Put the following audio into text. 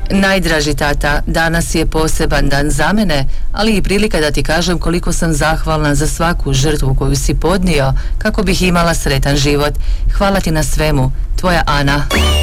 Najdraži tata, danas je poseban dan za mene, ali i prilika da ti kažem koliko sam zahvalna za svaku žrtvu koju si podnio kako bih imala sretan život. Hvala ti na svemu. Tvoja Ana.